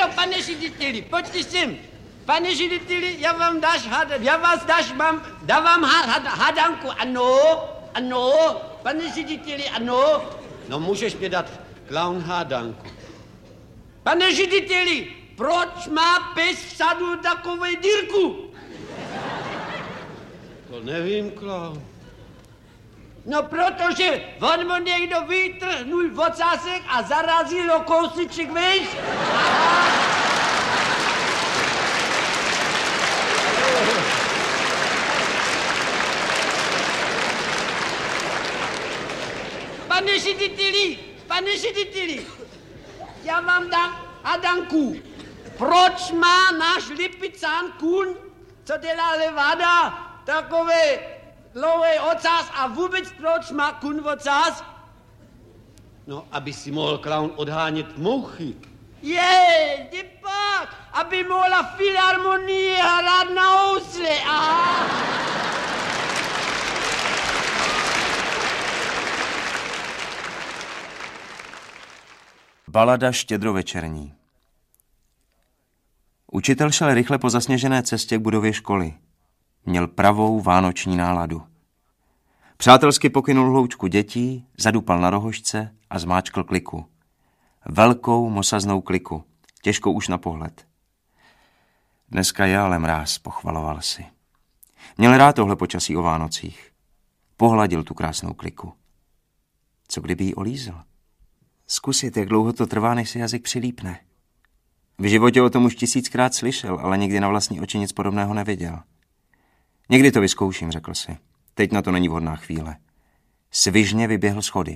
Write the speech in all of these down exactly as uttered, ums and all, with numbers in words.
Ano, pane řediteli, pojďte sem. Pane řediteli, já vám dáš hádanku, já vás dáš, mám, dávám hádanku, ano, ano, pane řediteli, ano. No můžeš mě dát klaun hádanku. Pane řediteli, proč má pes v sadu takovou dírku? To nevím, klaun. No protože on mu někdo vytrhnul ocásek a zarazil o kousíček, víš? Pane řediteli, pane řediteli, já vám dám hádanku. Proč má náš Lipicán kůň, co dělá levada, takové dlouhý ocas a vůbec proč má kůň ocas? No, aby si mohl klaun odhánět mouchy. Je, děpak, aby mohla filharmonie hrát na housle, aha. Balada štědrovečerní. Učitel šel rychle po zasněžené cestě k budově školy. Měl pravou vánoční náladu. Přátelsky pokynul hloučku dětí, zadupal na rohožce a zmáčkl kliku. Velkou mosaznou kliku, těžkou už na pohled. Dneska je ale mráz, pochvaloval si. Měl rád tohle počasí o Vánocích. Pohladil tu krásnou kliku. Co kdyby ji olízl? Zkusit, jak dlouho to trvá, než si jazyk přilípne. V životě o tom už tisíckrát slyšel, ale nikdy na vlastní oči nic podobného neviděl. Někdy to vyzkouším, řekl si. Teď na to není vhodná chvíle. Svižně vyběhl schody.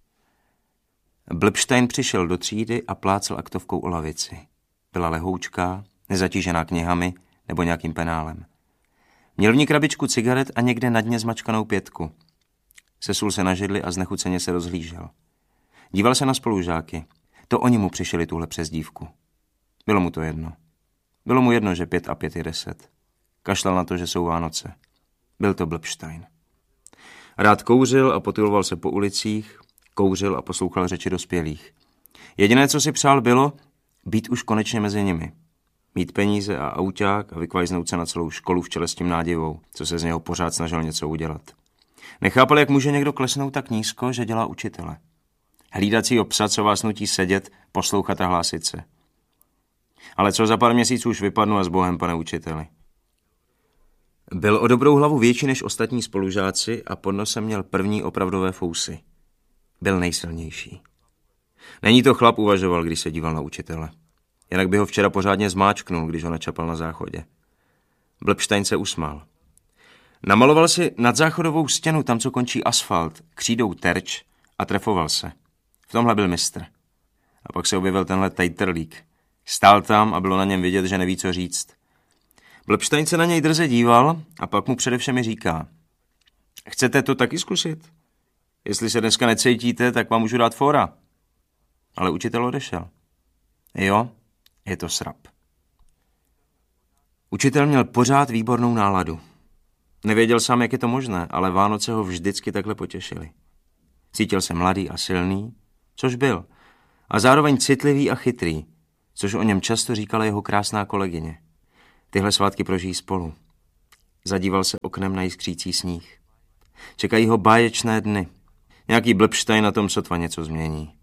Blbštejn přišel do třídy a plácel aktovkou o lavici. Byla lehoučká, nezatížená knihami nebo nějakým penálem. Měl v ní krabičku cigaret a někde na dně zmačkanou pětku. Sesul se na židli a znechuceně se rozhlížel. Díval se na spolužáky. To oni mu přišli tuhle přezdívku. Bylo mu to jedno. Bylo mu jedno, že pět a pět je deset. Kašlal na to, že jsou Vánoce. Byl to Blbštejn. Rád kouřil a potyloval se po ulicích, kouřil a poslouchal řeči dospělých. Jediné, co si přál, bylo být už konečně mezi nimi. Mít peníze a auták a vykvajznout se na celou školu v čele s tím nádivou, co se z něho pořád snažil něco udělat. Nechápal, jak může někdo klesnout tak nízko, že dělá učitele. Hlídacího psa, co vás nutí sedět, poslouchat a hlásit se. Ale co za pár měsíců už vypadnu a s Bohem, pane učiteli. Byl o dobrou hlavu větší než ostatní spolužáci a pod nosem měl první opravdové fousy. Byl nejsilnější. Není to chlap, uvažoval, když se díval na učitele. Jinak by ho včera pořádně zmáčknul, když ho načapal na záchodě. Blbštejn se usmál. Namaloval si nad záchodovou stěnu, tam, co končí asfalt, křídou terč a trefoval se. V tomhle byl mistr. A pak se objevil tenhle tajtrlík. Stál tam a bylo na něm vidět, že neví, co říct. Blbštejn se na něj drze díval a pak mu především říká: Chcete to taky zkusit? Jestli se dneska necítíte, tak vám můžu dát fora. Ale učitel odešel. Jo, je to srap. Učitel měl pořád výbornou náladu. Nevěděl sám, jak je to možné, ale Vánoce ho vždycky takhle potěšily. Cítil se mladý a silný, což byl, a zároveň citlivý a chytrý, což o něm často říkala jeho krásná kolegyně. Tyhle svátky prožijí spolu. Zadíval se oknem na jiskřící sníh. Čekají ho báječné dny. Nějaký Blbštejn na tom sotva něco změní.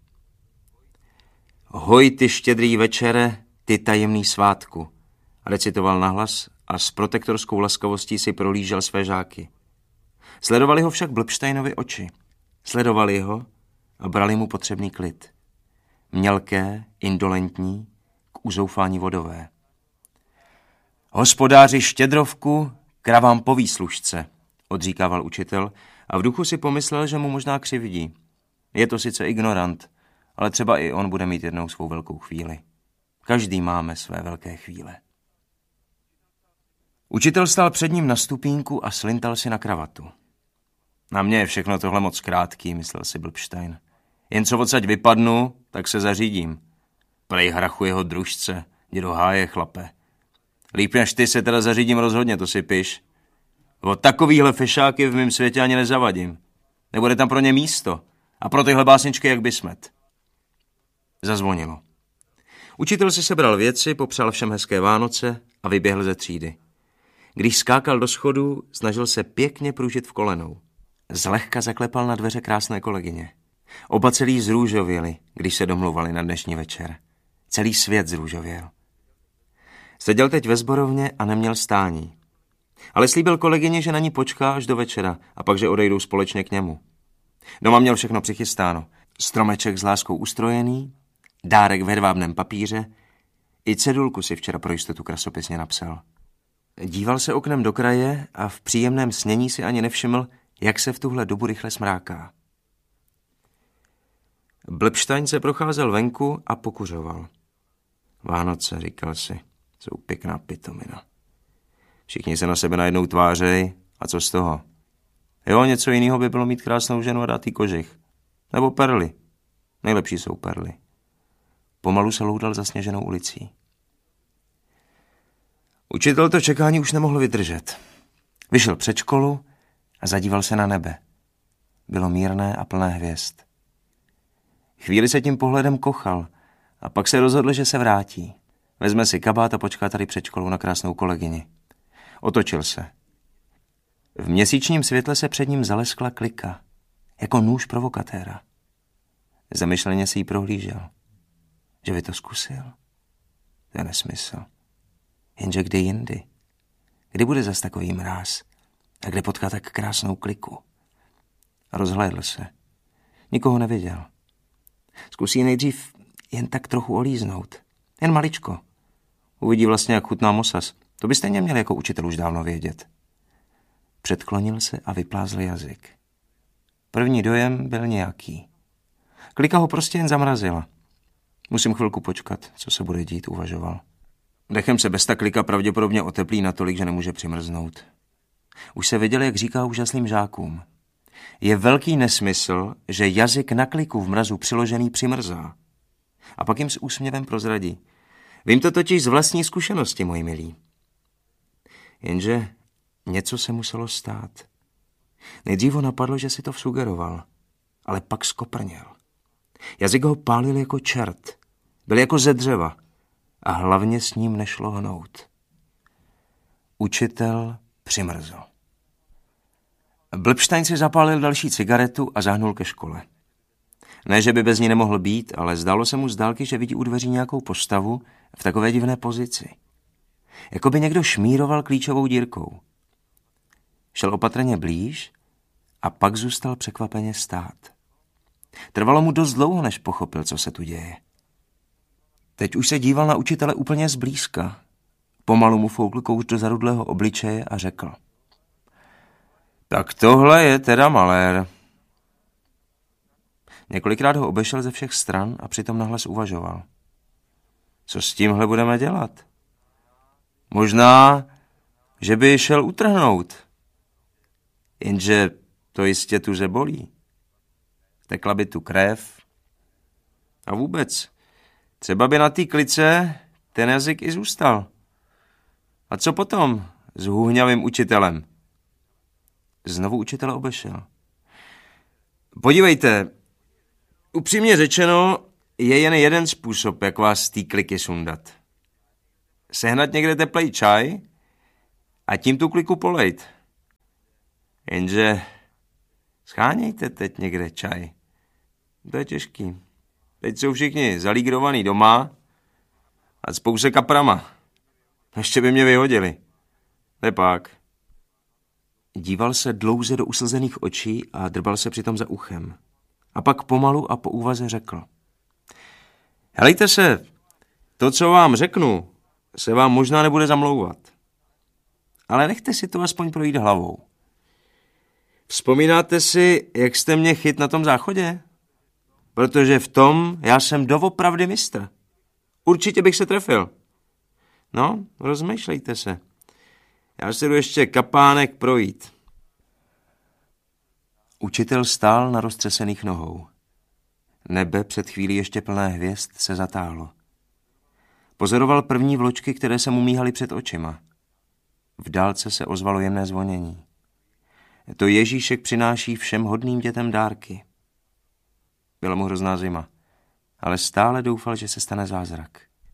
Hoj ty štědrý večere, ty tajemný svátku, recitoval nahlas a s protektorskou laskavostí si prolížel své žáky. Sledovali ho však Blbštejnovi oči. Sledovali ho a brali mu potřebný klid. Mělké, indolentní, k uzoufání vodové. Hospodáři štědrovku, kravám po výslužce, odříkával učitel a v duchu si pomyslel, že mu možná křivdí. Je to sice ignorant, ale třeba i on bude mít jednou svou velkou chvíli. Každý máme své velké chvíle. Učitel stál před ním na stupínku a slintal si na kravatu. Na mě je všechno tohle moc krátký, myslel si Blbštejn. Jen co odsaď vypadnu, tak se zařídím. Prej hrachu jeho družce, dědo háje, chlape. Líp než ty se teda zařídím rozhodně, to si piš. O takovýhle fešáky v mém světě ani nezavadím. Nebude tam pro ně místo. A pro tyhle básničky jak bysmet. Zazvonilo. Učitel si sebral věci, popřál všem hezké Vánoce a vyběhl ze třídy. Když skákal do schodu, snažil se pěkně pružit v kolenou. Zlehka zaklepal na dveře krásné kolegyně. Oba celý zrůžověli, když se domluvali na dnešní večer. Celý svět zrůžověl. Seděl teď ve sborovně a neměl stání. Ale slíbil kolegyně, že na ní počká až do večera a pak, že odejdou společně k němu. Doma měl všechno přichystáno. Stromeček s láskou ustrojený, dárek v hedvábném papíře, i cedulku si včera pro jistotu krasopisně napsal. Díval se oknem do kraje a v příjemném snění si ani nevšiml, jak se v tuhle dobu rychle smráká. Blbštajn se procházel venku a pokuřoval. Vánoce, říkal si, jsou pěkná pitomina. Všichni se na sebe najednou tvářejí a co z toho? Jo, něco jiného by bylo mít krásnou ženu a dát jí kožich. Nebo perly. Nejlepší jsou perly. Pomalu se loudal zasněženou ulicí. Učitel to čekání už nemohl vydržet. Vyšel před školu a zadíval se na nebe. Bylo mírné a plné hvězd. Chvíli se tím pohledem kochal a pak se rozhodl, že se vrátí. Vezme si kabát a počká tady před školou na krásnou kolegyni. Otočil se. V měsíčním světle se před ním zaleskla klika, jako nůž provokatéra. Zamyšleně si ji prohlížel. Že by to zkusil? To je nesmysl. Jenže kdy jindy? Kdy bude zas takový mráz? A kde potká tak krásnou kliku? Rozhlédl se. Nikoho neviděl. Zkusí nejdřív jen tak trochu olíznout. Jen maličko. Uvidí vlastně, jak chutná mosas. To byste neměli jako učitel už dávno vědět. Předklonil se a vyplázl jazyk. První dojem byl nějaký. Klika ho prostě jen zamrazila. Musím chvilku počkat, co se bude dít, uvažoval. Dechem se bez ta klika pravděpodobně oteplí natolik, že nemůže přimrznout. Už se viděl, jak říká úžasným žákům. Je velký nesmysl, že jazyk na kliku v mrazu přiložený přimrzá. A pak jim s úsměvem prozradí. Vím to totiž z vlastní zkušenosti, moji milí. Jenže něco se muselo stát. Nejdřív ho napadlo, že si to vsugeroval, ale pak skoprněl. Jazyk ho pálil jako čert, byl jako ze dřeva a hlavně s ním nešlo hnout. Učitel přimrzl. Blbštajn si zapálil další cigaretu a zahnul ke škole. Ne, že by bez ní nemohl být, ale zdálo se mu z dálky, že vidí u dveří nějakou postavu v takové divné pozici. Jako by někdo šmíroval klíčovou dírkou. Šel opatrně blíž a pak zůstal překvapeně stát. Trvalo mu dost dlouho, než pochopil, co se tu děje. Teď už se díval na učitele úplně zblízka. Pomalu mu foukl kouř do zarudlého obličeje a řekl. Tak tohle je teda malér. Několikrát ho obešel ze všech stran a přitom nahlas uvažoval. Co s tímhle budeme dělat? Možná, že by šel utrhnout. Jenže to jistě tuze bolí. Tekla by tu krev. A vůbec, třeba by na té klice ten jazyk i zůstal. A co potom s hůhňavým učitelem? Znovu učitele obešel. Podívejte, upřímně řečeno, je jen jeden způsob, jak vás z té kliky sundat. Sehnat někde teplej čaj a tím tu kliku polejt. Jenže schánějte teď někde čaj. To je těžký. Teď jsou všichni zalígrovaný doma a cpou se kaprama. Ještě by mě vyhodili. Nepak. Díval se dlouze do uslzených očí a drbal se přitom za uchem. A pak pomalu a po úvaze řekl. Helejte se, to, co vám řeknu, se vám možná nebude zamlouvat. Ale nechte si to aspoň projít hlavou. Vzpomínáte si, jak jste mě chyt na tom záchodě? Protože v tom já jsem doopravdy mistr. Určitě bych se trefil. No, rozmýšlejte se. Já se jdu ještě kapánek projít. Učitel stál na roztřesených nohou. Nebe před chvílí ještě plné hvězd se zatáhlo. Pozoroval první vločky, které se mu míhaly před očima. V dálce se ozvalo jemné zvonění. To Ježíšek přináší všem hodným dětem dárky. Byla mu hrozná zima, ale stále doufal, že se stane zázrak.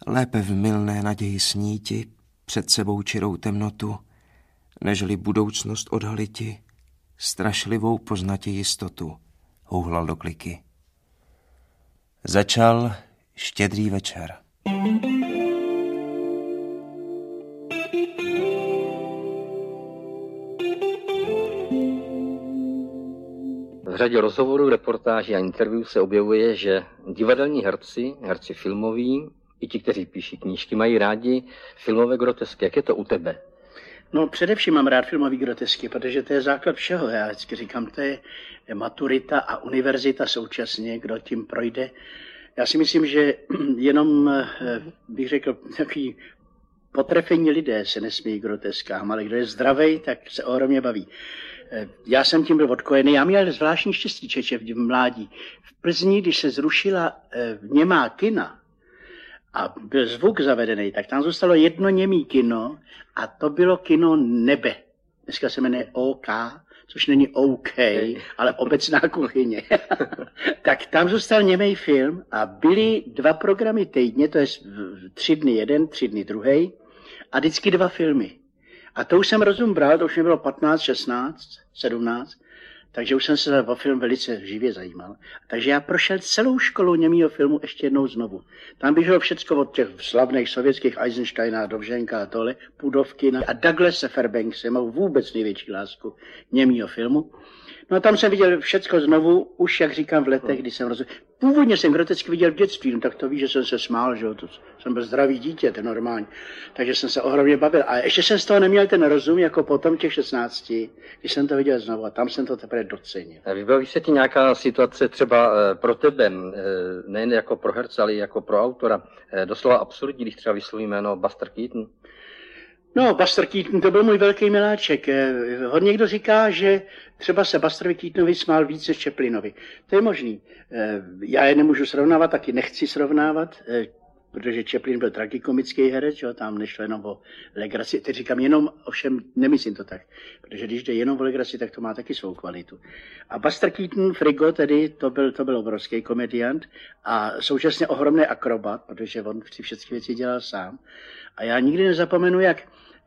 Lépe v mylné naději sníti, před sebou čirou temnotu, nežli budoucnost odhaliti, strašlivou poznati jistotu, houhlal do kliky. Začal štědrý večer. V řadě rozhovorů, reportáží a interview se objevuje, že divadelní herci, herci filmoví, i ti, kteří píší knížky, mají rádi filmové grotesky. Jak je to u tebe? No především mám rád filmový grotesky, protože to je základ všeho. Já vždycky říkám, to je maturita a univerzita současně, kdo tím projde. Já si myslím, že jenom, bych řekl, takový potrefení lidé se nesmějí groteskám, ale kdo je zdravej, tak se ohromně baví. Já jsem tím byl odkojený. Já měl zvláštní štěstí, čeče, v mládí. V Plzni, když se zrušila němá kina a byl zvuk zavedený, tak tam zůstalo jedno němý kino a to bylo kino Nebe. Dneska se jmenuje O K, což není OK, ale obecná kuchyně. Tak tam zůstal němej film a byly dva programy týdně, to je tři dny jeden, tři dny druhý, a vždycky dva filmy. A to už jsem rozum bral, to už mě bylo patnáct, šestnáct, sedmnáct, takže už jsem se o film velice živě zajímal. Takže já prošel celou školu němýho filmu ještě jednou znovu. Tam běželo všecko od těch slavných sovětských Eisensteina, Dovženka a tohle, Pudovky a Douglase Fairbankse, mám vůbec největší lásku němýho filmu. No a tam jsem viděl všecko znovu, už jak říkám v letech, kdy jsem rozuměl. Původně jsem grotecky viděl v dětství, no tak to víš, že jsem se smál, že jo, to jsem byl zdravý dítě, to je normální. Takže jsem se ohromně bavil. A ještě jsem z toho neměl ten rozum, jako potom těch šestnácti, když jsem to viděl znovu a tam jsem to teprve docenil. Vybaví se ti nějaká situace třeba pro tebe, nejen jako pro herce, ale i jako pro autora, doslova absurdní, když třeba vysloví jméno Buster Keaton? No, Buster Keaton, to byl můj velký miláček. Hodně někdo říká, že třeba se Busterovi Keatonovi smál víc než Chaplinovi. To je možný. Já je nemůžu srovnávat, taky nechci srovnávat, protože Chaplin byl tragikomický herec, jo, tam nešlo jenom o legraci. Teď říkám jenom, ovšem nemyslím to tak, protože když jde jenom o legraci, tak to má taky svou kvalitu. A Buster Keaton, Frigo tedy, to byl, to byl obrovský komediant a současně ohromný akrobat, protože on si všechny věci dělal sám. A já nikdy nezapomenu, jak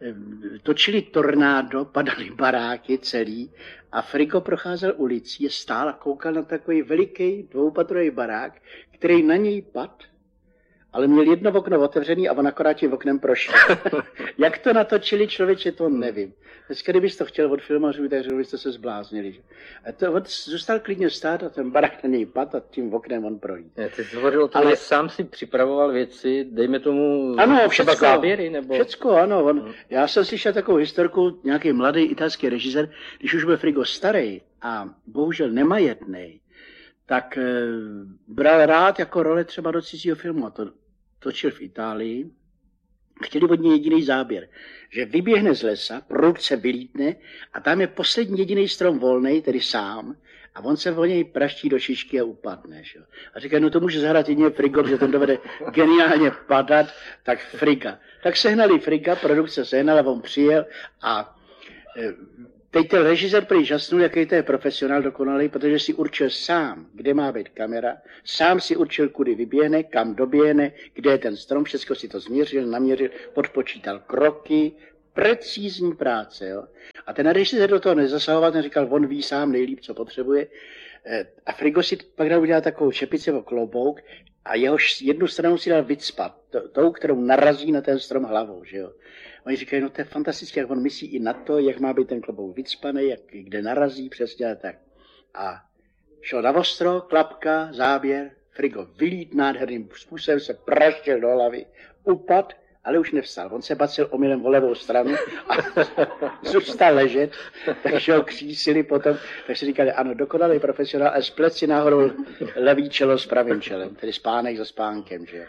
točili tornádo, padaly baráky celý a Frigo procházel ulicí, je stál a koukal na takový veliký dvoupatrový barák, který na něj padl, ale měl jedno okno otevřený a on akorát tím oknem prošel. Jak to natočili, člověče, to nevím. Dneska, kdybys to chtěl od filmařů, tak byste se zbláznili. Že? A to on zůstal klidně stát a ten barák na něj padl a tím oknem on projít. Ty jsi hovořil o tom, ale... že sám si připravoval věci, dejme tomu ano, všecko, záběry, nebo... všecko, ano. On, hmm. Já jsem slyšel takovou historku, nějaký mladý italský režisér, když už byl Frigo starý a bohužel nemajetný, tak e, bral rád jako role třeba do cizího filmu a to točil v Itálii. Chtěli od něj jediný záběr, že vyběhne z lesa, produkce vylítne a tam je poslední jediný strom volnej, tedy sám, a on se o něj praští do šišky a upadne. Že? A říká, no to může zahrát jedině Frigo, že ten dovede geniálně padat, tak Friga. Tak sehnali Friga, produkce sehnala, on přijel a e, teď ten režisér prý žasnul, jaký to je profesionál dokonalý, protože si určil sám, kde má být kamera, sám si určil, kudy vyběhne, kam doběhne, kde je ten strom, všechno si to změřil, naměřil, podpočítal kroky, precízní práce. Jo? A ten režisér do toho nezasahoval, ten říkal, on ví sám nejlíp, co potřebuje. A Frigo si pak dal udělat takovou čepici o klobouk a jeho jednu stranu si dal vycpat, tou, kterou narazí na ten strom hlavou. Že jo? Oni říkají, no to je fantastické, jak on myslí i na to, jak má být ten klobouk vycpaný, jak, kde narazí, přesně a tak. A šel na ostro, klapka, záběr, Frigo vylít nádherným způsobem, se praštil do hlavy, upad, ale už nevstal. On se bacil omylem o levou stranu a zůstal ležet, takže ho křísili potom, takže říkali, ano, dokonalý profesionál, a splet si nahoru levý čelo s pravým čelem, tedy spánek za spánkem, že jo.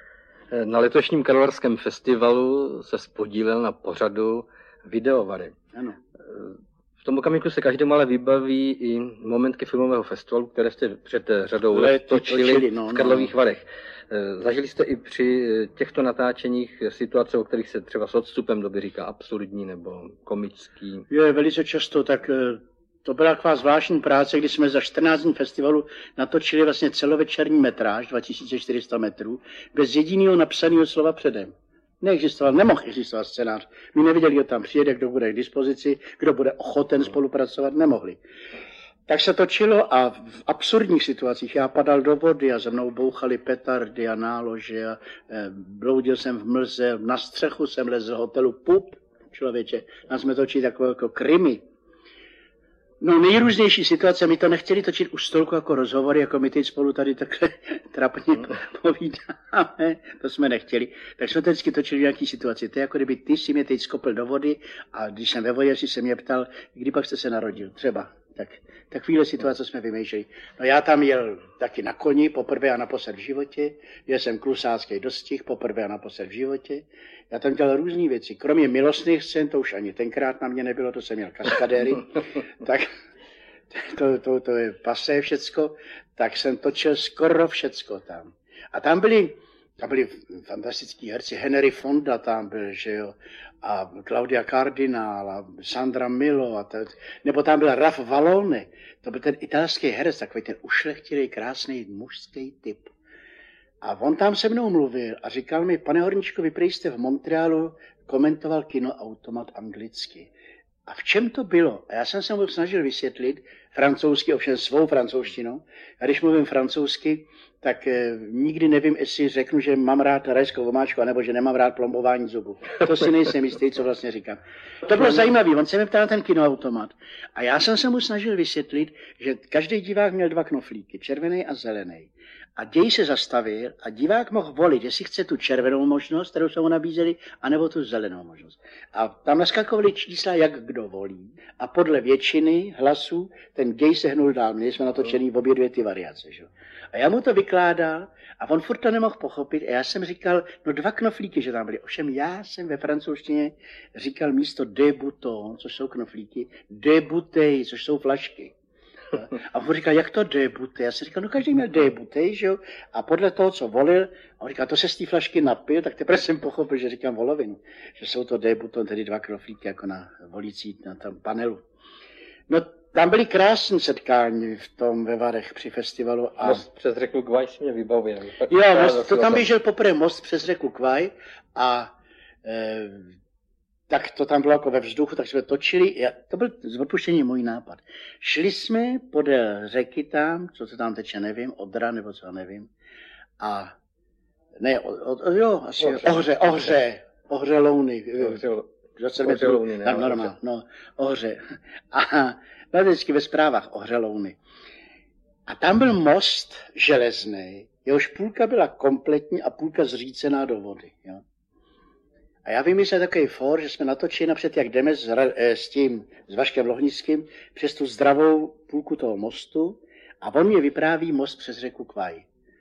Na letošním Karlovarském festivalu se podílel na pořadu Videovary. Ano. V tom okamžiku se každému ale vybaví i momentky filmového festivalu, které jste před řadou let točili, točili no, v Karlových no. Varech. Zažili jste i při těchto natáčeních situace, o kterých se třeba s odstupem doby říká absurdní nebo komický? Je velice často, tak to byla taková zvláštní práce, kdy jsme za čtrnáct dní festivalu natočili vlastně celovečerní metráž, dva tisíce čtyři sta metrů, bez jediného napsaného slova předem. Neexistoval, nemohl existovat scénář. My nevěděli, kdo tam přijede, kdo bude k dispozici, kdo bude ochoten spolupracovat, nemohli. Tak se točilo a v absurdních situacích já padal do vody a za mnou bouchaly petardy a nálože a e, bloudil jsem v mlze, na střechu jsem lezl z hotelu Pup, člověče, nás jsme točili takové jako krimi. No nejrůznější situace, my to nechtěli točit u stolku jako rozhovory, jako my teď spolu tady takhle trapně povídáme, to jsme nechtěli. Tak jsme to vždycky točili v nějaký situaci. To je jako kdyby ty si mě teď skopil do vody a když jsem ve vodě, si se mě ptal, kdy pak jste se narodil, třeba. Tak takovýhle situace jsme vymýšleli. No já tam jel taky na koni, poprvé a naposled v životě, jel jsem klusácký dostih, poprvé a naposled v životě. Já tam dělal různé věci, kromě milostných scén, to už ani tenkrát na mě nebylo, to jsem měl kaskadéry, tak to, to, to je pasé všecko, tak jsem točil skoro všecko tam. A tam byli, tam byli fantastický herci, Henry Fonda tam byl, že jo, a Claudia Cardinal a Sandra Milo, a to, nebo tam byl Ralph Valone, to byl ten italský herec, takový ten ušlechtilý, krásný mužský typ. A on tam se mnou mluvil a říkal mi, pane Horníčku, vy prý jste v Montrealu komentoval kinoautomat anglicky. A v čem to bylo? A já jsem se mu snažil vysvětlit, francouzsky, ovšem svou francouzštinou. A když mluvím francouzsky, tak eh, nikdy nevím, jestli řeknu, že mám rád rajskou omáčku, anebo že nemám rád plombování zubů. To si nejsem jistý, co vlastně říkám. To bylo zajímavé, on se mi ptal na ten kinoautomat. A já jsem se mu snažil vysvětlit, že každý divák měl dva knoflíky, červený a zelený. A děj se zastavil a divák mohl volit, jestli chce tu červenou možnost, kterou jsme mu nabízeli, anebo tu zelenou možnost. A tam naskakovaly čísla, jak kdo volí. A podle většiny hlasů ten děj se hnul dál. Měli jsme natočený v obě dvě ty variace. Že? A já mu to vykládal a on furt to nemohl pochopit. A já jsem říkal, no dva knoflíky, že tam byly. Ovšem já jsem ve francouzštině říkal místo de bouton, což jsou knoflíky, de bouteille, což jsou flašky. A on říkal, jak to debute? Já jsem říkal, no každý měl debute, že jo? A podle toho, co volil, a on říkal, to se z té flašky napil, tak teprve jsem pochopil, že říkám volovinu. Že jsou to debuton, tedy dva knoflíky, jako na volící, na tom panelu. No, tam byly krásné setkání v tom ve Varech při festivalu. A... Most přes řeku Kvaj si mě vybavil. Jo, most, to tam běžel poprvé most přes řeku Kvaj a... E, tak to tam bylo jako ve vzduchu, tak jsme točili, já, to byl z odpuštění můj nápad. Šli jsme podél řeky tam, co se tam teče, nevím, Odra nebo co, nevím. A ne, od, od, jo, asi ohře, ohře, ohře, ohře louny. Ohře, ohře louny, ne, tam normál, no, ohře. A byl vždycky ve zprávách ohře louny. A tam byl most železný, jehož půlka byla kompletní a půlka zřícená do vody, jo. A já vymyslel takový for, že jsme natočili napřed, jak jdeme s, s tím, s Vaškem Lohnickým přes tu zdravou půlku toho mostu a on mě vypráví most přes řeku Kvaj.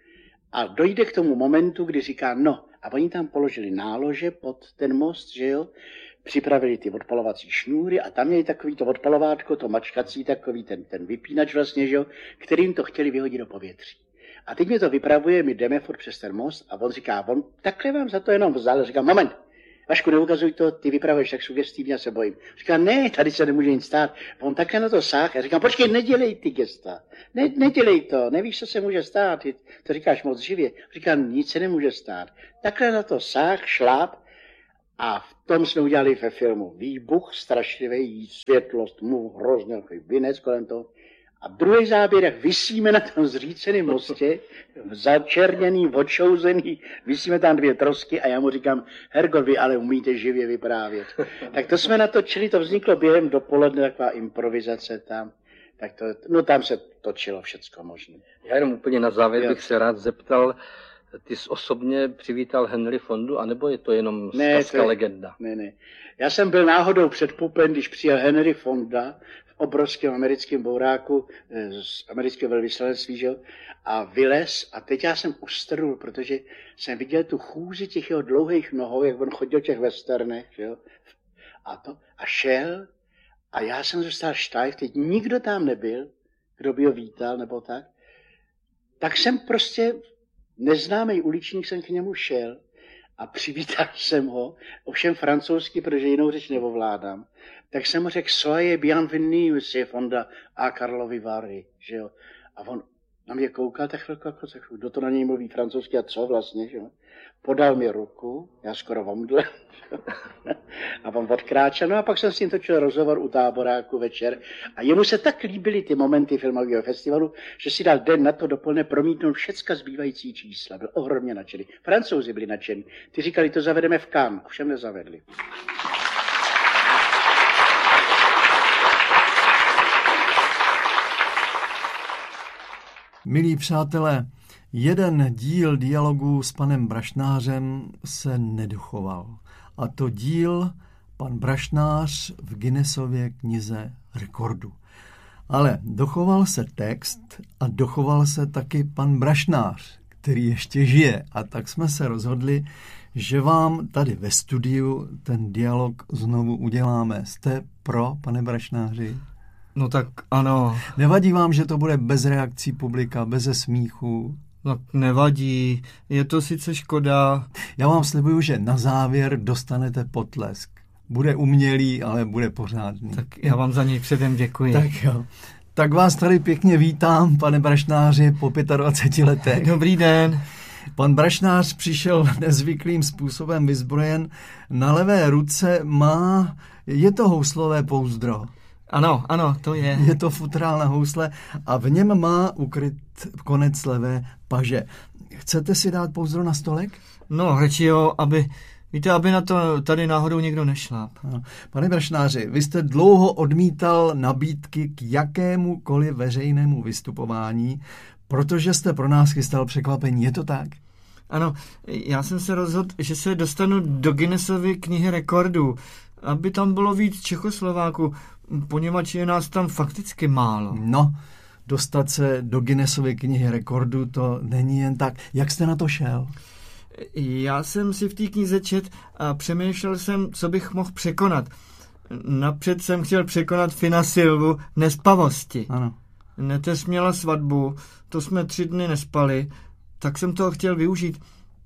A dojde k tomu momentu, kdy říká, no, a oni tam položili nálože pod ten most, že jo, připravili ty odpalovací šňůry a tam měli takový to odpalovátko, to mačkací, takový ten, ten vypínač vlastně, že jo, kterým to chtěli vyhodit do povětří. A teď mě to vypravuje, my jdeme furt přes ten most a on říká, on takhle vám za to jenom vzal, říká, moment, Vašku, neukazuj to, ty vypravuješ tak sugestivně, já se bojím. Říká, ne, tady se nemůže nic stát. On takhle na to sáh. Já říkám, počkej, nedělej ty gesta. Ne, nedělej to, nevíš, co se může stát. Ty to říkáš moc živě. Říká, nic se nemůže stát. Takhle na to sáh, šláp. A v tom jsme udělali ve filmu výbuch, strašlivý, světlost, mu hrozně vinec kolem toho. A v druhý záběr, jak visíme na tom zříceném mostě, začerněný, odšouzený, visíme tam dvě trosky a já mu říkám, Hergo, vy ale umíte živě vyprávět. Tak to jsme natočili, to vzniklo během dopoledne, taková improvizace tam. Tak to, no tam se točilo všecko možné. Já jenom úplně na závěr bych se rád zeptal, ty jsi osobně přivítal Henry Fondu, anebo je to jenom zkazka ne, legenda? Ne, ne. Já jsem byl náhodou před Pupem, když přijel Henry Fonda, obrovském americkém bouráku z amerického velvyslanectví, že? A vylez a teď já jsem ustrnul, protože jsem viděl tu chůzi těch jeho dlouhých nohou, jak on chodil těch westernech, že? A to a šel a já jsem zůstal štajf, teď nikdo tam nebyl, kdo by ho vítal nebo tak. Tak jsem prostě neznámý uličník jsem k němu šel a přivítal jsem ho, ovšem francouzsky, protože jinou řeč neovládám, tak jsem mu řekl, soyez bienvenue, monsieur Fonda a Karlovy Vary, že jo. A on na mě koukal, tak chvilku, kdo to na něj mluví francouzsky a co vlastně, že jo. Podal mi ruku, já skoro vomdlel, a on odkráčel, no a pak jsem s ním točil rozhovor u Táboráku večer a jemu se tak líbily ty momenty filmového festivalu, že si dal den na to dopoledne promítnout všecka zbývající čísla, byl ohromně nadšený. Francouzi byli nadšení, ty říkali, to zavedeme v Cannes, ovšem nezavedli. Milí přátelé, jeden díl dialogu s panem Brašnářem se nedochoval. A to díl pan Brašnář v Guinnessově knize rekordů. Ale dochoval se text a dochoval se taky pan Brašnář, který ještě žije. A tak jsme se rozhodli, že vám tady ve studiu ten dialog znovu uděláme. Jste pro, pane Brašnáři? No tak ano. Nevadí vám, že to bude bez reakcí publika, beze smíchu? No nevadí, je to sice škoda. Já vám slibuju, že na závěr dostanete potlesk. Bude umělý, ale bude pořádný. Tak já vám za něj předem děkuji. Tak jo. Tak vás tady pěkně vítám, pane Brašnáři, po dvaceti pěti letech. Dobrý den. Pan Brašnář přišel nezvyklým způsobem vyzbrojen. Na levé ruce má, je to houslové pouzdro. Ano, ano, to je. Je to futrál na housle a v něm má ukryt konec levé paže. Chcete si dát pouzdro na stolek? No, řeči jo, aby, víte, aby na to tady náhodou někdo nešláp. Pane Brašnáři, vy jste dlouho odmítal nabídky k jakémukoliv veřejnému vystupování, protože jste pro nás chystal překvapení. Je to tak? Ano, já jsem se rozhodl, že se dostanu do Guinnessovy knihy rekordů, aby tam bylo víc Čechoslováků, poněvadž je nás tam fakticky málo. No, dostat se do Guinnessovy knihy rekordů, to není jen tak. Jak jste na to šel? Já jsem si v té knize čet a přemýšlel jsem, co bych mohl překonat. Napřed jsem chtěl překonat Fina Silvu nespavosti. Ano. Neteř měla svatbu, to jsme tři dny nespali, tak jsem toho chtěl využít,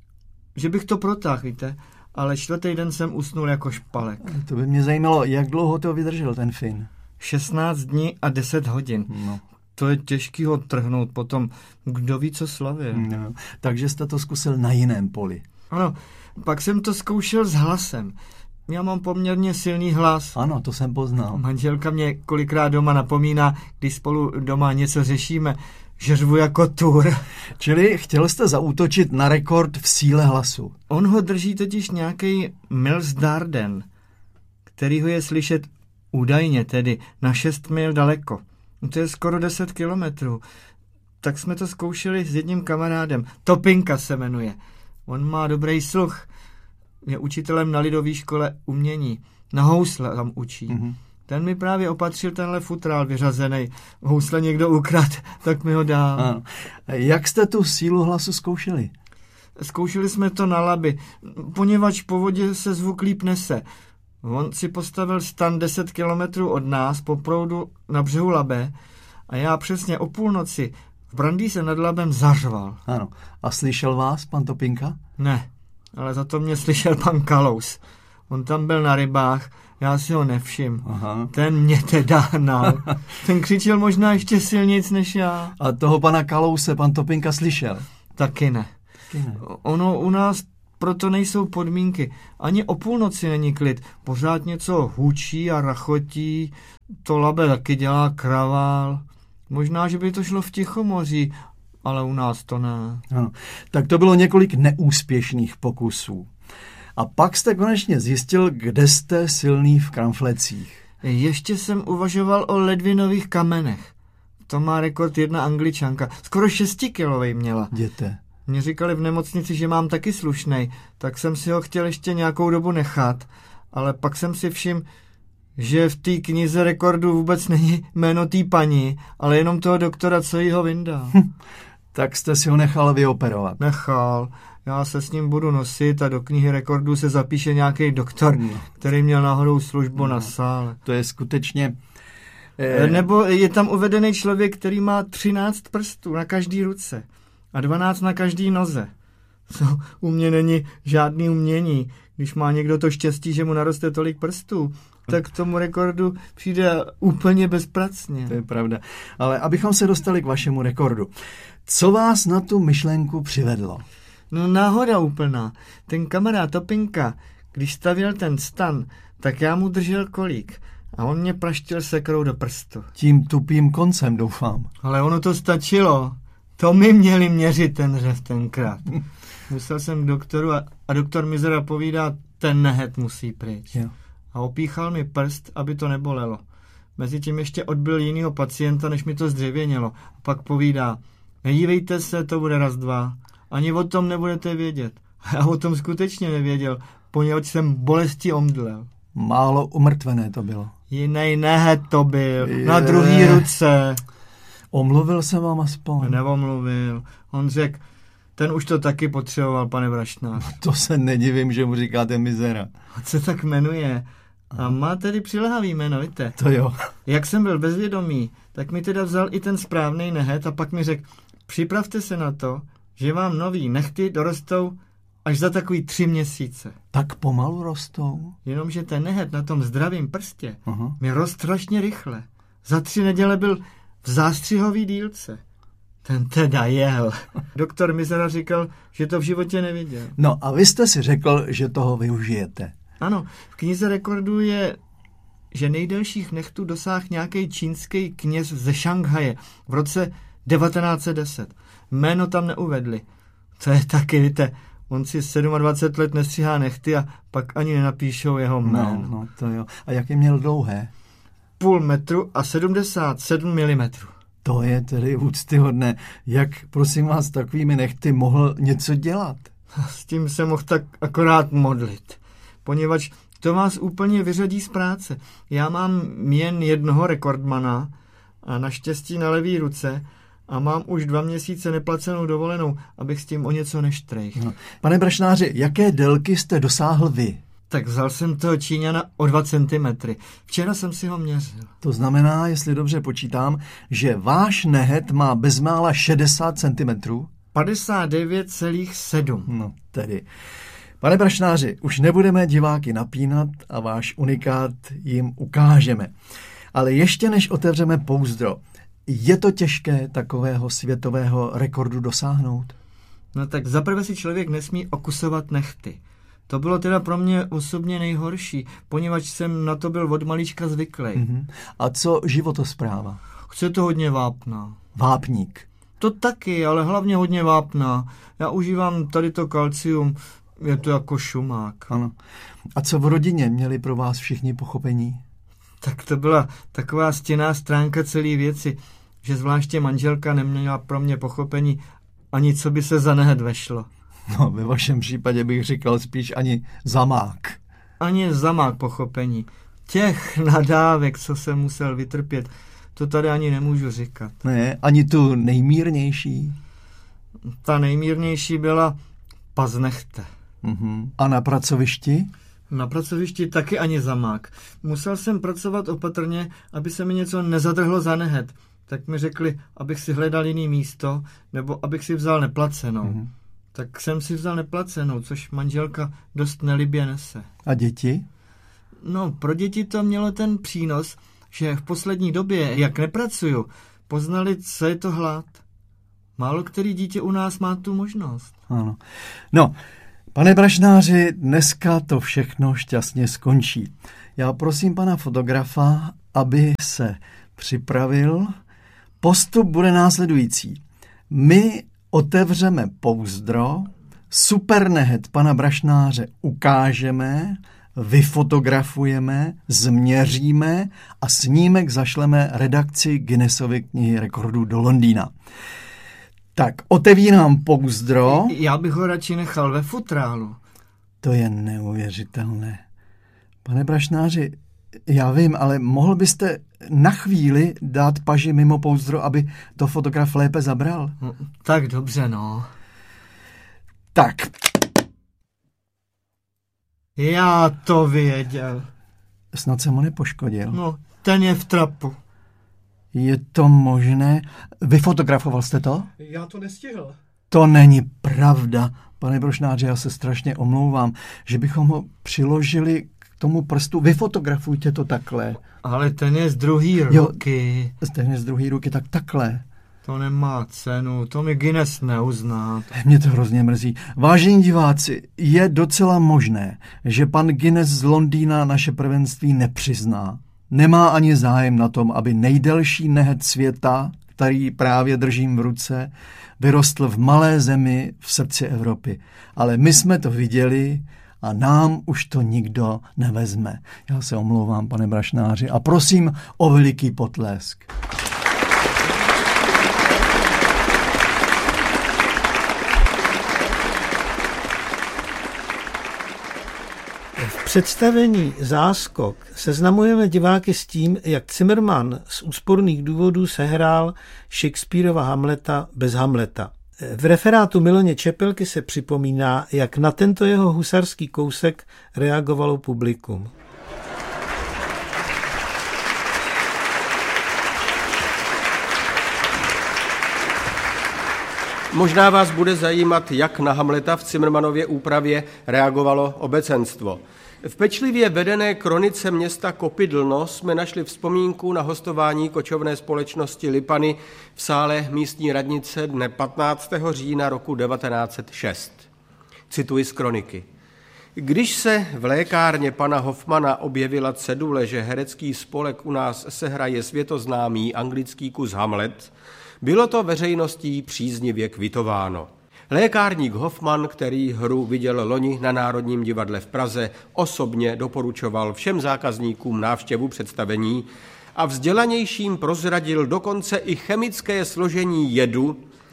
že bych to protáhl, víte, ale čtvrtý den jsem usnul jako špalek. To by mě zajímalo, jak dlouho to vydržel ten Fin? šestnáct dní a deset hodin. No. To je těžký ho trhnout potom, kdo ví, co slavě. No, takže jste to zkusil na jiném poli. Ano, pak jsem to zkoušel s hlasem. Já mám poměrně silný hlas. Ano, to jsem poznal. Manželka mě kolikrát doma napomíná, když spolu doma něco řešíme, že řvu jako tur. Čili chtěl jste zaútočit na rekord v síle hlasu. On ho drží totiž nějaký Miles Darden, který ho je slyšet údajně tedy na šest mil daleko. To je skoro deset kilometrů. Tak jsme to zkoušeli s jedním kamarádem. Topinka se jmenuje. On má dobrý sluch. Je učitelem na lidové škole umění. Na housle tam učí. Mm-hmm. Ten mi právě opatřil tenhle futrál vyřazený. Housle někdo ukrad, tak mi ho dal. Ano. Jak jste tu sílu hlasu zkoušeli? Zkoušeli jsme to na Labi, poněvadž po vodě se zvuk líp nese. On si postavil stan deset kilometrů od nás po proudu na břehu Labe a já přesně o půlnoci v Brandýse nad Labem zařval. Ano. A slyšel vás pan Topinka? Ne, ale za to mě slyšel pan Kalous. On tam byl na rybách, já si ho nevšim. Aha. Ten mě teda hnal. Ten křičel možná ještě silnic než já. A toho pana Kalouse pan Topinka slyšel? Taky ne. Taky ne. Ono u nás proto nejsou podmínky. Ani o půlnoci není klid. Pořád něco hučí a rachotí. To Labe taky dělá kravál. Možná, že by to šlo v Tichomoří, ale u nás to ne. Ano. Tak to bylo několik neúspěšných pokusů. A pak jste konečně zjistil, kde jste silný v kramflecích. Ještě jsem uvažoval o ledvinových kamenech. To má rekord jedna Angličanka. Skoro šestikilovej měla. Jděte. Mně říkali v nemocnici, že mám taky slušnej, tak jsem si ho chtěl ještě nějakou dobu nechat. Ale pak jsem si všiml, že v té knize rekordů vůbec není jméno té paní, ale jenom toho doktora, co jí ho vyndal. Hm. Tak jste si ho nechal vyoperovat. Nechal. Já se s ním budu nosit a do knihy rekordů se zapíše nějaký doktor, no. který měl náhodou službu no. na sále. To je skutečně... Eh... Nebo je tam uvedený člověk, který má třináct prstů na každý ruce a dvanáct na každý noze. No, u mě není žádný umění. Když má někdo to štěstí, že mu naroste tolik prstů, tak k tomu rekordu přijde úplně bezpracně. To je pravda. Ale abychom se dostali k vašemu rekordu. Co vás na tu myšlenku přivedlo? No náhoda úplná. Ten kamarád Topinka, když stavěl ten stan, tak já mu držel kolík a on mě praštil sekrou do prstu. Tím tupým koncem, doufám. Ale ono to stačilo. To mi měli měřit ten řez tenkrát. Musel jsem k doktoru a, a doktor Mizera povídá, ten nehet musí pryč. Jo. A opíchal mi prst, aby to nebolelo. Mezitím ještě odbyl jinýho pacienta, než mi to zdřevěnělo. A pak povídá, nedívejte se, to bude raz, dva. Ani o tom nebudete vědět. A já o tom skutečně nevěděl, poněvadž jsem bolesti omdlel. Málo umrtvené to bylo. Jinej nehet to byl, Je. na druhý ruce. Omluvil se vám aspoň? Neomluvil. On řekl, ten už to taky potřeboval, pane Brašnář. To se nedivím, že mu říkáte Mizera. A co tak jmenuje? A má tedy přilehavý jméno, víte? To jo. Jak jsem byl bezvědomý, tak mi teda vzal i ten správný nehet a pak mi řekl, připravte se na to, že vám nový nehty dorostou až za takový tři měsíce. Tak pomalu rostou? Jenomže ten nehet na tom zdravém prstě Aha. mi rost strašně rychle. Za tři neděle byl v zástřihový dílce. Ten teda jel. Doktor Mizera říkal, že to v životě neviděl. No a vy jste si řekl, že toho využijete. Ano, v knize rekordů je, že nejdelších nechtů dosáhl nějaký čínský kněz ze Šanghaje v roce devatenáct set deset. Jméno tam neuvedli. To je taky, víte, on si dvacet sedm let nestříhá nechty a pak ani nenapíšou jeho jméno. No, no to jo. A jak je měl dlouhé? Půl metru a sedmdesát sedm milimetrů. To je tedy úctyhodné. Jak, prosím vás, takovými nechty mohl něco dělat? S tím se mohl tak akorát modlit. Poněvadž to vás úplně vyřadí z práce. Já mám jen jednoho rekordmana a naštěstí na levý ruce a mám už dva měsíce neplacenou dovolenou, abych s tím o něco neštrejch. No. Pane Brašnáři, jaké délky jste dosáhl vy? Tak vzal jsem toho Číňana o dva centimetry. Včera jsem si ho měřil. To znamená, jestli dobře počítám, že váš nehet má bezmála šedesát centimetrů? padesát devět celá sedm. No tedy. Pane Brašnáři, už nebudeme diváky napínat a váš unikát jim ukážeme. Ale ještě než otevřeme pouzdro, je to těžké takového světového rekordu dosáhnout? No tak zaprvé si člověk nesmí okusovat nehty. To bylo teda pro mě osobně nejhorší, poněvadž jsem na to byl od malička zvyklý. Mm-hmm. A co životospráva? Chce to hodně vápna. Vápník. To taky, ale hlavně hodně vápna. Já užívám tady to kalcium, je to jako šumák. Ano. A co v rodině měli pro vás všichni pochopení? Tak to byla taková stěnná stránka celé věci, že zvláště manželka neměla pro mě pochopení ani co by se za nehet vešlo. No, ve vašem případě bych říkal spíš ani zamák. Ani zamák pochopení. Těch nadávek, co jsem musel vytrpět, to tady ani nemůžu říkat. Ne, ani tu nejmírnější. Ta nejmírnější byla paznechte. Uh-huh. A na pracovišti? Na pracovišti taky ani zamák. Musel jsem pracovat opatrně, aby se mi něco nezadrhlo za nehet. Tak mi řekli, abych si hledal jiný místo, nebo abych si vzal neplacenou. Uh-huh. Tak jsem si vzal neplacenou, což manželka dost nelibě nese. A děti? No, pro děti to mělo ten přínos, že v poslední době, jak nepracuju, poznali, co je to hlad. Málo který dítě u nás má tu možnost. Ano. No, pane Brašnáři, dneska to všechno šťastně skončí. Já prosím pana fotografa, aby se připravil. Postup bude následující. My otevřeme pouzdro, super nehet pana Brašnáře ukážeme, vyfotografujeme, změříme a snímek zašleme redakci Guinnessovy knihy rekordů do Londýna. Tak, otevírám pouzdro. Já bych ho radši nechal ve futrálu. To je neuvěřitelné. Pane Brašnáři, já vím, ale mohl byste na chvíli dát paži mimo pouzdro, aby to fotograf lépe zabral? No, tak dobře, no. Tak. Já to věděl. Snad jsem ho nepoškodil. No, ten je v trapu. Je to možné? Vyfotografoval jste to? Já to nestihl. To není pravda. Pane Brošnáře, já se strašně omlouvám, že bychom ho přiložili k tomu prstu. Vyfotografujte to takhle. Ale ten je z druhé ruky. Jo, ten je z druhé ruky, tak takhle. To nemá cenu, to mi Guinness neuzná. Mě to hrozně mrzí. Vážení diváci, je docela možné, že pan Guinness z Londýna naše prvenství nepřizná. Nemá ani zájem na tom, aby nejdelší nehet světa, který právě držím v ruce, vyrostl v malé zemi v srdci Evropy. Ale my jsme to viděli a nám už to nikdo nevezme. Já se omlouvám, pane Brašnáři, a prosím o veliký potlesk. V představení Záskok seznamujeme diváky s tím, jak Zimmermann z úsporných důvodů sehrál Shakespearova Hamleta bez Hamleta. V referátu Miloně Čepelky se připomíná, jak na tento jeho husarský kousek reagovalo publikum. Možná vás bude zajímat, jak na Hamleta v Zimmermannově úpravě reagovalo obecenstvo. V pečlivě vedené kronice města Kopidlno jsme našli vzpomínku na hostování kočovné společnosti Lipany v sále místní radnice dne patnáctého října roku devatenáct set šest. Cituji z kroniky. Když se v lékárně pana Hoffmana objevila cedule, že herecký spolek u nás sehraje světoznámý anglický kus Hamlet, bylo to veřejností příznivě kvitováno. Lékárník Hoffman, který hru viděl loni na Národním divadle v Praze, osobně doporučoval všem zákazníkům návštěvu představení a vzdělanějším prozradil dokonce i chemické složení jedu,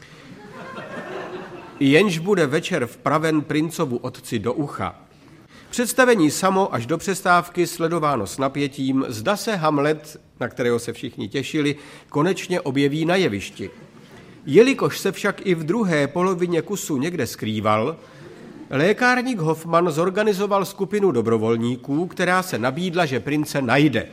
jenž bude večer vpraven princovu otci do ucha. Představení samo až do přestávky sledováno s napětím, zda se Hamlet, na kterého se všichni těšili, konečně objeví na jevišti. Jelikož se však i v druhé polovině kusu někde skrýval, lékárník Hoffman zorganizoval skupinu dobrovolníků, která se nabídla, že prince najde.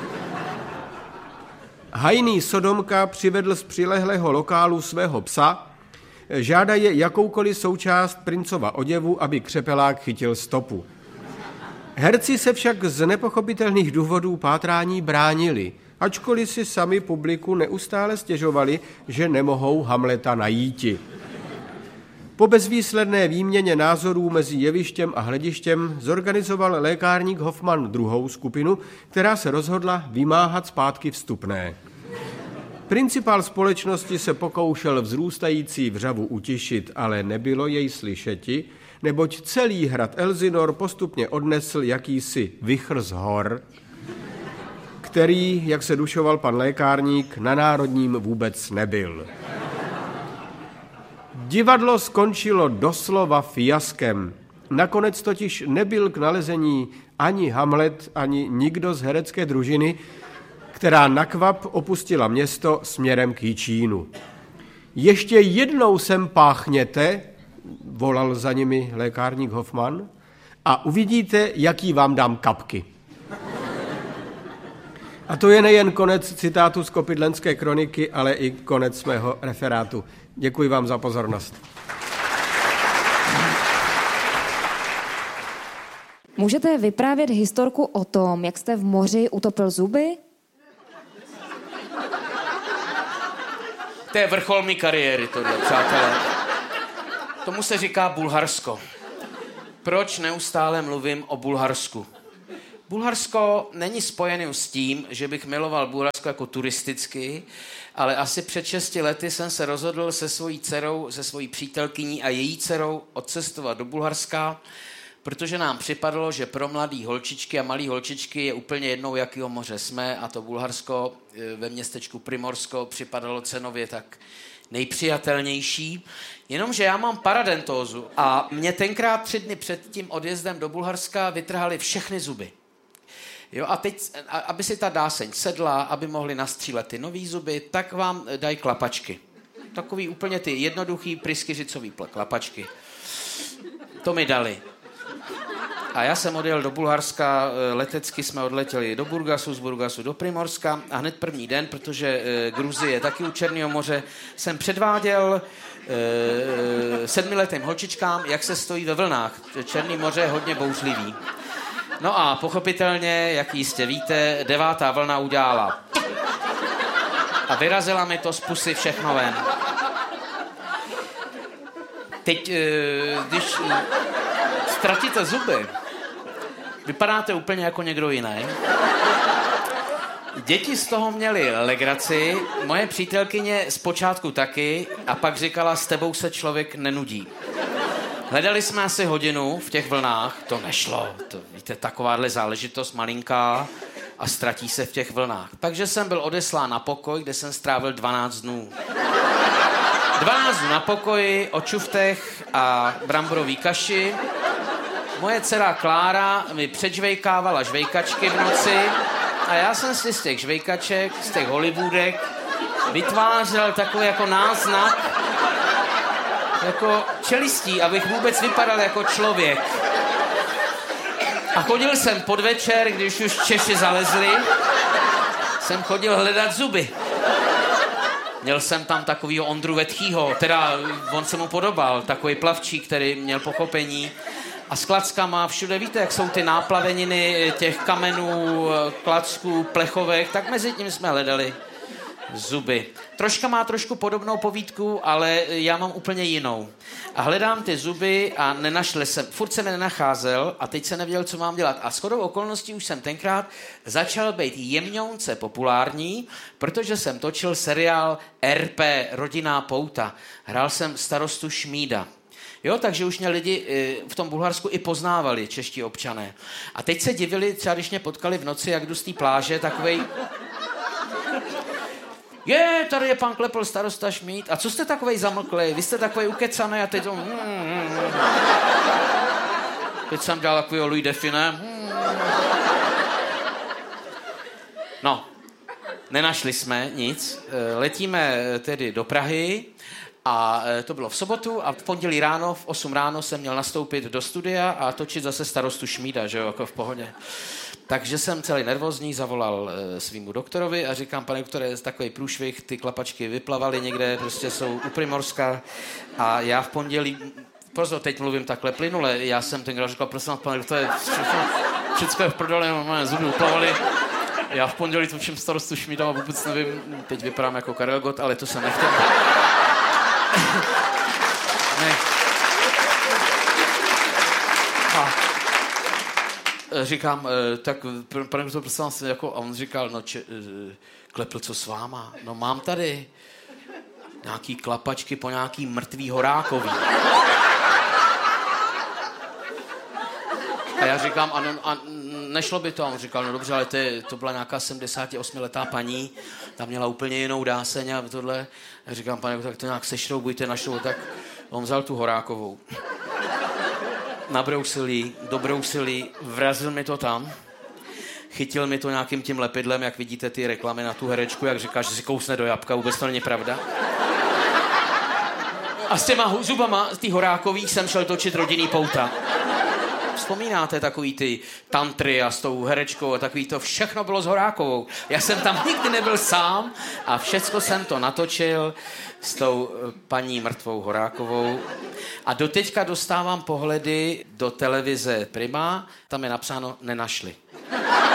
Hajný Sodomka přivedl z přilehlého lokálu svého psa, žádaje jakoukoliv součást princova oděvu, aby křepelák chytil stopu. Herci se však z nepochopitelných důvodů pátrání bránili, ačkoliv si sami publiku neustále stěžovali, že nemohou Hamleta najíti. Po bezvýsledné výměně názorů mezi jevištěm a hledištěm zorganizoval lékárník Hoffman druhou skupinu, která se rozhodla vymáhat zpátky vstupné. Principál společnosti se pokoušel vzrůstající vřavu utišit, ale nebylo jej slyšeti, neboť celý hrad Elsinor postupně odnesl jakýsi vichr z hor, který, jak se dušoval pan lékárník, na Národním vůbec nebyl. Divadlo skončilo doslova fiaskem. Nakonec totiž nebyl k nalezení ani Hamlet, ani nikdo z herecké družiny, která nakvap opustila město směrem k Jičínu. Ještě jednou sem páchněte, volal za nimi lékárník Hoffman, a uvidíte, jaký vám dám kapky. A to je nejen konec citátu z Kopidlenské kroniky, ale i konec mého referátu. Děkuji vám za pozornost. Můžete vyprávět historku o tom, jak jste v moři utopil zuby? To je vrchol mý kariéry, tohle, přátelé. Tomu se říká Bulharsko. Proč neustále mluvím o Bulharsku? Bulharsko není spojený s tím, že bych miloval Bulharsko jako turisticky, ale asi před šesti lety jsem se rozhodl se svojí dcerou, se svojí přítelkyní a její dcerou odcestovat do Bulharska, protože nám připadalo, že pro mladý holčičky a malý holčičky je úplně jednou, jakýho moře jsme, a to Bulharsko ve městečku Primorsko připadalo cenově tak nejpřijatelnější. Jenomže já mám paradentózu a mě tenkrát tři dny před tím odjezdem do Bulharska vytrhali všechny zuby. Jo, a teď, aby si ta dáseň sedla, aby mohli nastřílet ty nový zuby, tak vám dají klapačky. Takový úplně ty jednoduchý pryskyřicový klapačky. To mi dali. A já jsem odjel do Bulharska, letecky jsme odletěli do Burgasu, z Burgasu do Primorska a hned první den, protože Gruzie je taky u Černého moře, jsem předváděl e, sedmiletým holčičkám, jak se stojí ve vlnách. Černý moře je hodně bouřlivý. No a pochopitelně, jak jistě víte, devátá vlna udělala a vyrazila mi to z pusy všechno ven. Teď, e, když ztratíte zuby, vypadáte úplně jako někdo jiný. Děti z toho měly legraci, moje přítelkyně zpočátku taky a pak říkala, s tebou se člověk nenudí. Hledali jsme asi hodinu v těch vlnách, to nešlo, to, víte, takováhle záležitost malinká a ztratí se v těch vlnách. Takže jsem byl odeslán na pokoj, kde jsem strávil dvanáct dnů. dvanáct dnů na pokoji, o čuftech a bramborový kaši. Moje dcera Klára mi předžvejkávala žvejkačky v noci a já jsem si z těch žvejkaček, z těch Hollywoodek vytvářel takový jako náznak jako čelistí, abych vůbec vypadal jako člověk. A chodil jsem podvečer, když už Češi zalezli, jsem chodil hledat zuby. Měl jsem tam takovýho Ondru Vetchýho, teda on se mu podobal, takový plavčík, který měl pochopení. A s klackama všude, víte, jak jsou ty náplaveniny těch kamenů, klacků, plechovek, tak mezi tím jsme hledali zuby. Troška má trošku podobnou povídku, ale já mám úplně jinou. A hledám ty zuby a nenašel jsem, furt jsem je nenacházel a teď jsem nevěděl, co mám dělat. A shodou okolností už jsem tenkrát začal být jemňounce populární, protože jsem točil seriál R P, Rodinná pouta. Hrál jsem starostu Šmída. Jo, takže už mě lidi v tom Bulharsku i poznávali, čeští občané. A teď se divili, třeba když mě potkali v noci, jak jdu z té pláže, takovej... Je, tady je pan Klepl, starosta Šmíd. A co jste takovej zamlklej? Vy jste takovej ukecaný a teď to... Teď jsem dělal takovýho Louis Define. No, nenašli jsme nic. Letíme tedy do Prahy a to bylo v sobotu a v pondělí ráno, v osm ráno jsem měl nastoupit do studia a točit zase starostu Šmída, že jo, jako v pohodě. Takže jsem celý nervózní, zavolal e, svýmu doktorovi a říkám, pane doktore, je takový průšvih, ty klapačky vyplavaly někde, prostě jsou u Primorska a já v pondělí, pozor, teď mluvím takhle plynule, já jsem tenkrát říkal, prosím, pane doktore, všechno je v prdele, máme zuby uplavaly. Já v pondělí točím starostu Šmída a vůbec nevím, teď vypadám jako Karel Gott, ale to jsem nechtěl. Ne. A říkám, tak pane doktor, prosím vás, jako, a on říkal, no če, Klepl, co s váma? No mám tady nějaký klapačky po nějaký mrtvý horákový. A já říkám, ano, a nešlo by to. A on říkal, no dobře, ale to, je, to byla nějaká sedmdesátiosmiletá paní, ta měla úplně jinou dáseň a tohle. A říkám, pane, tak to nějak sešroubujte, našlo, tak on vzal tu horákovou. Nabrousil jí, dobrousil jí, vrazil mi to tam, chytil mi to nějakým tím lepidlem, jak vidíte ty reklamy na tu herečku, jak říká, že si kousne do jabka, vůbec to není pravda. A s těma zubama, z těch horákových, jsem šel točit Rodinný pouta. Vzpomínáte takový ty tantry a s tou herečkou a takový to, všechno bylo s Horákovou. Já jsem tam nikdy nebyl sám a všecko jsem to natočil s tou paní mrtvou Horákovou. A doteďka dostávám pohledy do televize Prima, tam je napsáno nenašli.